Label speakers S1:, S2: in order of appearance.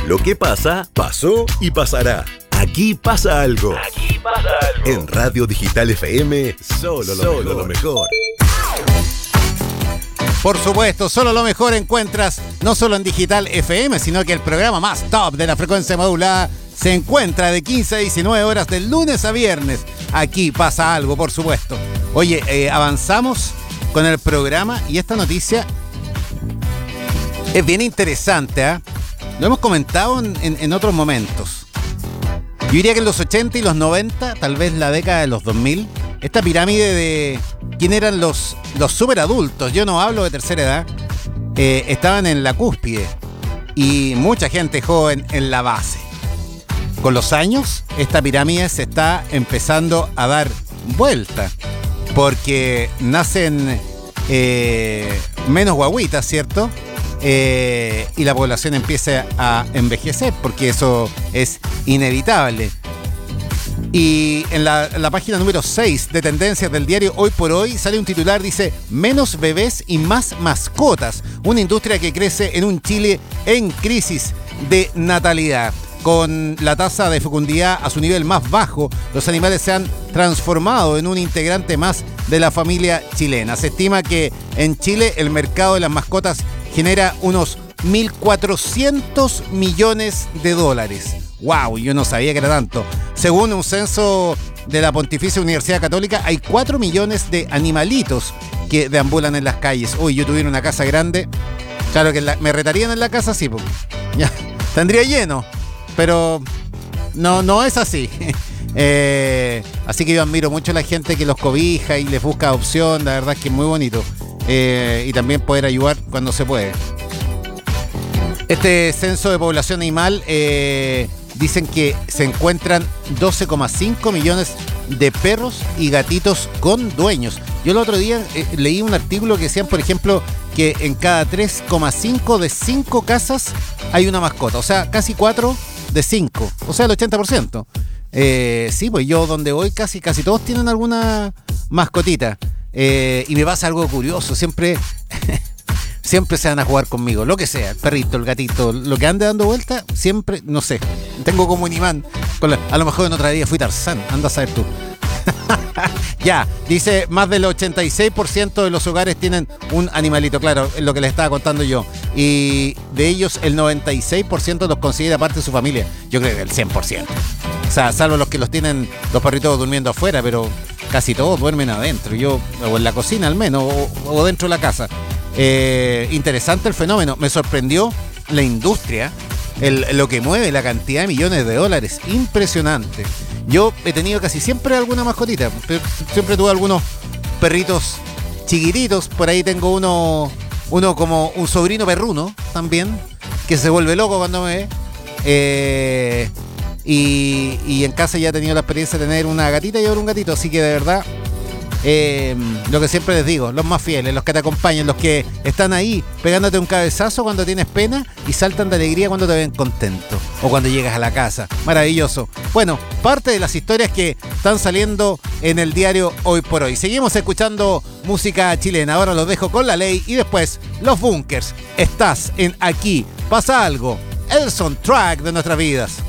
S1: Lo que pasa, pasó y pasará. Aquí pasa algo.
S2: Aquí pasa algo.
S1: En Radio Digital FM, solo lo mejor.
S3: Por supuesto, solo lo mejor encuentras no solo en Digital FM, sino que el programa más top de la frecuencia modulada se encuentra de 15 a 19 horas de lunes a viernes. Aquí pasa algo, por supuesto. Oye, avanzamos con el programa y esta noticia es bien interesante, ¿eh? Lo hemos comentado en otros momentos. Yo diría que en los 80 y los 90, tal vez la década de los 2000, esta pirámide de quién eran los superadultos, yo no hablo de tercera edad, estaban en la cúspide y mucha gente joven en la base. Con los años, esta pirámide se está empezando a dar vuelta porque nacen menos guaguitas, ¿cierto? Y la población empieza a envejecer porque eso es inevitable. Y en la página número 6 de tendencias del diario Hoy por Hoy sale un titular, dice: menos bebés y más mascotas, una industria que crece en un Chile en crisis de natalidad. Con la tasa de fecundidad a su nivel más bajo, los animales se han transformado en un integrante más de la familia chilena. Se estima que en Chile el mercado de las mascotas genera unos 1.400 millones de dólares. ¡Wow! Yo no sabía que era tanto. Según un censo de la Pontificia Universidad Católica, hay 4 millones de animalitos que deambulan en las calles. Uy, yo tuviera una casa grande. Claro que me retarían en la casa, sí, pues. Ya, tendría lleno. Pero no es así. Así que yo admiro mucho a la gente que los cobija y les busca adopción. La verdad es que es muy bonito. Y también poder ayudar cuando se puede. Este censo de población animal dicen que se encuentran 12,5 millones de perros y gatitos con dueños. Yo el otro día leí un artículo que decían, por ejemplo, que en cada 3,5 de 5 casas hay una mascota. O sea, casi 4 de 5. O sea, el 80%. Sí, pues yo donde voy casi todos tienen alguna mascotita. Y me pasa algo curioso. Siempre se van a jugar conmigo, lo que sea, el perrito, el gatito, lo que ande dando vuelta, siempre, no sé, tengo como un imán. A lo mejor en otra día fui Tarzán, anda a saber tú. Ya, dice, más del 86% de los hogares tienen un animalito, claro, es lo que les estaba contando yo. Y de ellos, el 96% los considera parte de su familia. Yo creo que el 100%. O sea, salvo los que los tienen, los perritos durmiendo afuera, pero casi todos duermen adentro. Yo, o en la cocina al menos, o dentro de la casa. Interesante el fenómeno. Me sorprendió la industria, lo que mueve, la cantidad de millones de dólares. Impresionante. Yo he tenido casi siempre alguna mascotita, pero siempre tuve algunos perritos chiquititos. Por ahí tengo uno como un sobrino perruno también, que se vuelve loco cuando me ve. Y en casa ya he tenido la experiencia de tener una gatita y ahora un gatito, así que de verdad, lo que siempre les digo, los más fieles, los que te acompañan, los que están ahí pegándote un cabezazo cuando tienes pena y saltan de alegría cuando te ven contento o cuando llegas a la casa. Maravilloso. Bueno, parte de las historias que están saliendo en el diario Hoy por Hoy. Seguimos escuchando música chilena. Ahora los dejo con La Ley y después Los Bunkers. Estás en Aquí Pasa Algo, el soundtrack de nuestras vidas.